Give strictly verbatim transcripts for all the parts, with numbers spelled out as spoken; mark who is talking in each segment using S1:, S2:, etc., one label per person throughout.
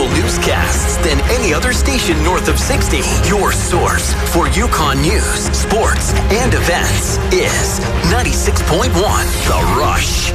S1: local newscasts than any other station north of sixty. Your source for Yukon news, sports, and events is ninety-six point one The Rush.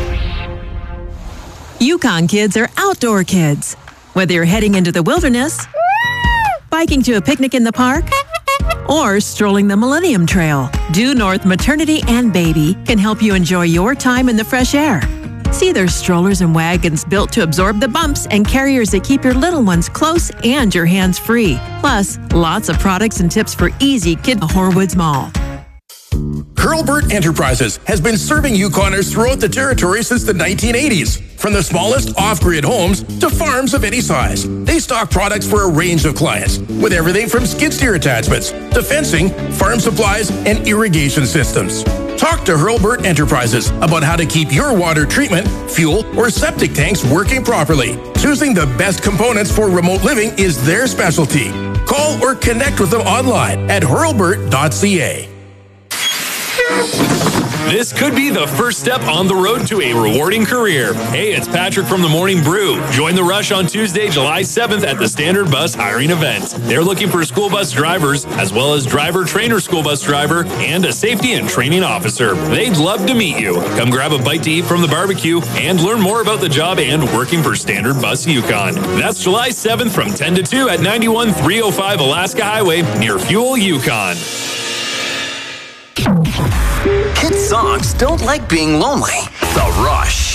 S2: Yukon kids are outdoor kids. Whether you're heading into the wilderness, biking to a picnic in the park, or strolling the Millennium Trail, Due North Maternity and Baby can help you enjoy your time in the fresh air. See their strollers and wagons built to absorb the bumps and carriers that keep your little ones close and your hands free. Plus, lots of products and tips for easy kid at Horwoods Mall.
S3: Hurlburt Enterprises has been serving Yukoners throughout the territory since the nineteen eighties. From the smallest off-grid homes to farms of any size, they stock products for a range of clients, with everything from skid steer attachments to fencing, farm supplies, and irrigation systems. Talk to Hurlburt Enterprises about how to keep your water treatment, fuel, or septic tanks working properly. Choosing the best components for remote living is their specialty. Call or connect with them online at hurlburt dot c a.
S4: This could be the first step on the road to a rewarding career. Hey, it's Patrick from the Morning Brew. Join the Rush on Tuesday, July seventh at the Standard Bus hiring event. They're looking for school bus drivers, as well as driver, trainer, school bus driver, and a safety and training officer. They'd love to meet you. Come grab a bite to eat from the barbecue and learn more about the job and working for Standard Bus Yukon. That's July seventh from ten to two at ninety-one three oh five Alaska Highway near Fuel Yukon.
S1: Kids songs don't like being lonely. The Rush.